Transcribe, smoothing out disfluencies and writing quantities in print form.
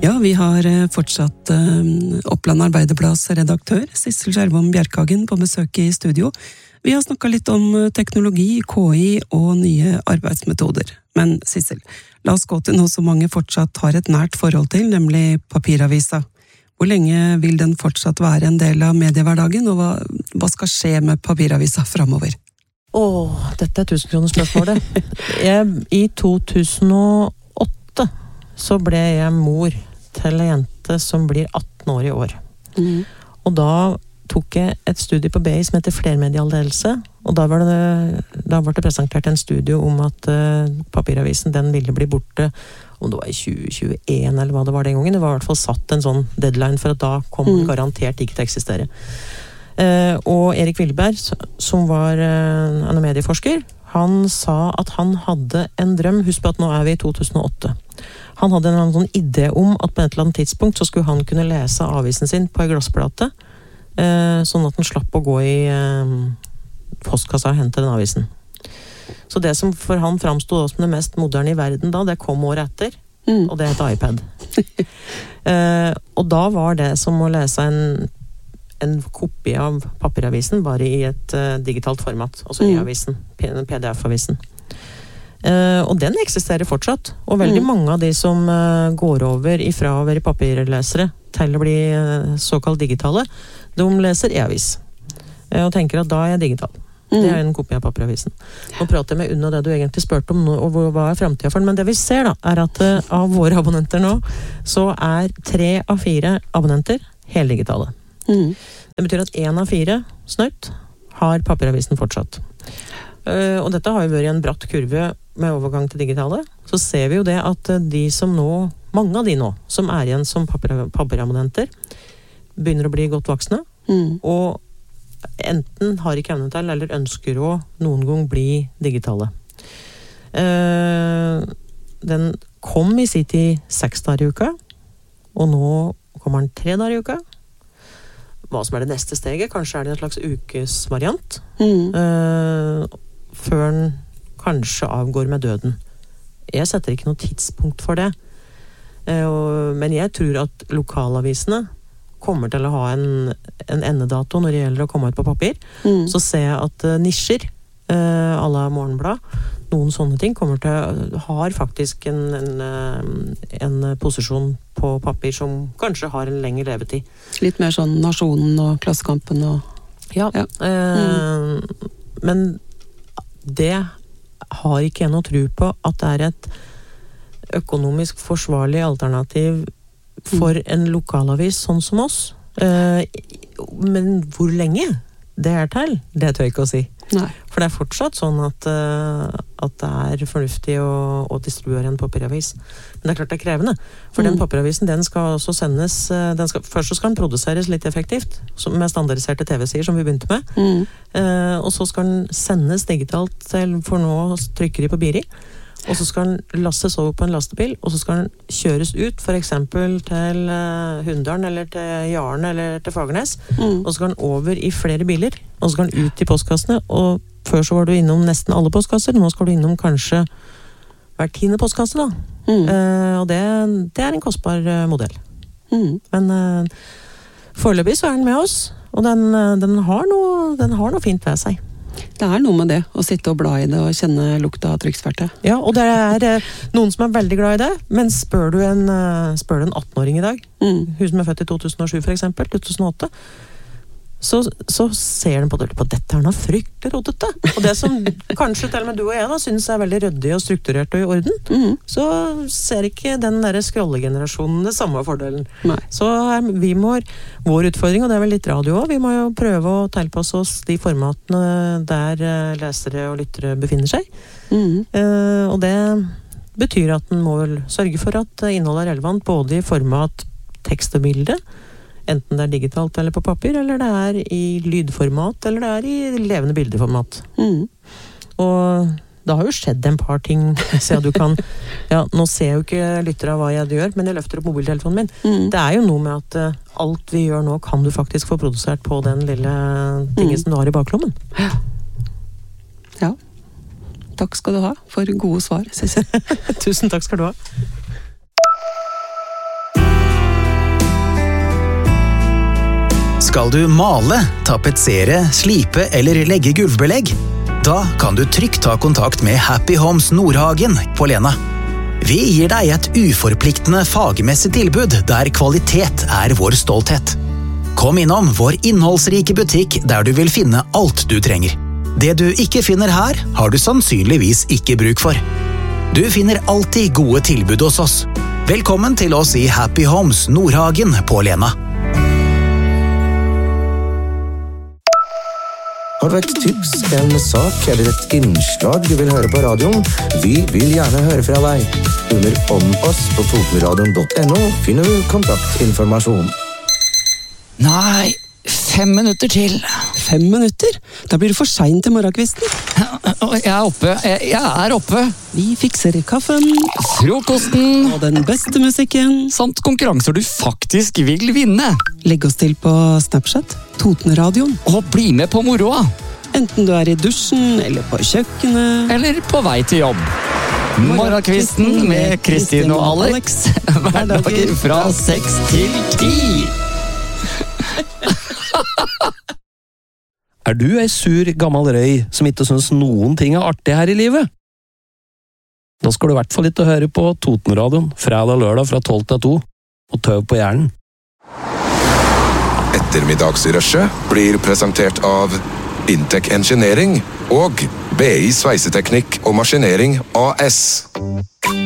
Ja, vi har fortsatt Oppland Arbeiderblads redaktør, Sissel Skjervom Bjerkagen, på besøk i studio. Vi har snakket litt om teknologi, KI og nye arbeidsmetoder. Men Sissel, la oss gå til noe som mange fortsatt har et nært forhold til, nemlig papiravisa. Hvor lenge vil den fortsatt være en del av mediehverdagen, og hva skal skje med papiravisa fremover? Dette 1000-kronersspørsmålet. I 2008 så ble jeg mor til en jente som blir 18 år i år. Og da tok jeg et studie på BI som heter flermedialledelse, og da ble det presentert en studie om at papiravisen den ville bli borte, om det var i 2021 eller hva det var den gangen. Det var i hvert fall satt en sånn deadline for at da kom den garantert ikke til å eksistere. Og Erik Wilberg, som var en medieforsker, han sa at han hadde en drøm. Husk på at nå er vi i 2008. Han hadde en sånn idé om at på et eller annet tidspunkt så skulle han kunne lese avisen sin på en glassplate, sånn at han slapp å gå i postkassa og hente den avisen. Så det som for han framstod som det mest moderne i verden da, det kom året etter, og det heter iPad. Og da var det som å lese en kopi av papiravisen, bare i et digitalt format, altså e-avisen, PDF-avisen. Og den eksisterer fortsatt, og veldig mange av de som går over ifra å være papirlesere til å bli såkalt digitale, de leser e-avis og tenker at da er jeg digital. Det er en kopi av papiravisen. Nå prater jeg med unna det du egentlig spurte om nå, og hva er fremtiden for den, men det vi ser da, er at av våre abonnenter nå, så er 3 av 4 abonnenter heldigitale. Det betyr at 1 av 4 snart har papiravisen fortsatt. Og dette har jo vært en bratt kurve med overgang til digitale. Så ser vi jo det at de som nå, mange av de nå, som er igjen som papirabonnenter, begynner å bli godt voksne, og enten har ikke evne til, eller ønsker å noen gang bli digitale. Den kom i sin tid 6 dager i uka, og nå kommer den 3 dager i uka. Hva som er det neste steget? Kanskje er det en slags ukesvariant, før den kanskje avgår med døden. Jeg setter ikke noe tidspunkt for det, men jeg tror at lokalavisene kommer til å ha en endedato når det gjelder å komme ut på papir. Så ser jeg at nisjer, à la Morgenblad, noen sånne ting har faktisk en posisjon på papir som kanskje har en lengre levetid. Litt mer sånn Nasjonen og Klassekampen og... Ja. Men det har ikke jeg noe tro på at det er et økonomisk forsvarlig alternativ for en lokalavis sånn som oss. Men hvor lenge det er til, det tør jeg ikke å si. Nei. For det er fortsatt sånn at det er fornuftig å distribuere en papiravis. Men det er klart det er krevende. For den papiravisen, den skal også sendes, først så skal den produseres litt effektivt, med standardiserte TV-sider som vi begynte med. Og så skal den sendes digitalt for nå trykker de på Biri. Og så skal den lastes over på en lastebil, og så skal den kjøres ut, for eksempel til Hunndalen, eller til Jaren, eller til Fagernes. Og så skal den over i flere biler, og så skal den ut i postkassene, og før så var du innom nesten alle postkasser, nå skal du innom kanskje hver 10. postkasse da. Og det er en kostbar modell. Men foreløpig så er den med oss, og den har noe fint ved seg. Det er noe med det, å sitte og bla i det og kjenne lukta av trykksverte. Ja, og det er noen som er veldig glad i det, men spør du en 18-åring i dag, hun som er født i 2007 for eksempel, 2008, så ser den på dette er noe fryktelig roddete. Og det som kanskje til og med du og jeg da synes er veldig ryddig og strukturert og i orden, så ser ikke den der scrollegenerasjonen det samme fordelen. Nei. Så vår utfordring, og det er vel litt radio også, vi må jo prøve å tilpasse oss de formatene der lesere og lyttere befinner seg. Og det betyr at den må vel sørge for at innholdet er relevant både i format tekst og bilde, enten det er digitalt eller på papir, eller det er i lydformat, eller det er i levende bildeformat. Og det har jo skjedd en par ting, så du kan, nå ser jeg jo ikke lyttere av hva jeg gjør, men jeg løfter opp mobiltelefonen min. Det er jo noe med at alt vi gjør nå kan du faktisk få produsert på den lille tingen som du har i baklommen. Ja. Takk skal du ha for gode svar, Sissel. Tusen takk skal du ha. Skal du male, tapetsere, slipe eller legge gulvbelegg? Da kan du trygt ta kontakt med Happy Homes Nordhagen på Lena. Vi gir deg et uforpliktende fagmessig tilbud der kvalitet er vår stolthet. Kom innom vår innholdsrike butikk der du vil finne alt du trenger. Det du ikke finner her, har du sannsynligvis ikke bruk for. Du finner alltid gode tilbud hos oss. Velkommen til oss i Happy Homes Nordhagen på Lena. Har du et tips, en sak eller et innslag du vil høre på radioen? Vi vil gjerne høre fra deg. Under Om oss på totenradion.no finner du kontaktinformasjon. Nei, 5 minutter til. 5 minutter? Da blir det for sent til morgenkvisten. Jeg er oppe. Vi fikser kaffen Frokosten. og den beste musikken. Samt konkurranser du faktisk vil vinne. Legg oss til på Snapchat, Totenradioen. Og bli med på moroa. Enten du er i dusjen, eller på kjøkkenet. Eller på vei til jobb. Morgenkvisten med Kristin og Alex. Hverdager fra 6 til 10. Er du ei sur, gammel røy som ikke synes noen ting er artig her i livet? Da skal du i hvert fall ikke høre på Totenradioen fredag og lørdag fra 12 til 2 og tøv på hjernen. Ettermiddagsrushet blir presentert av Intec Engineering og BI Sveiseteknikk og Maskinering AS.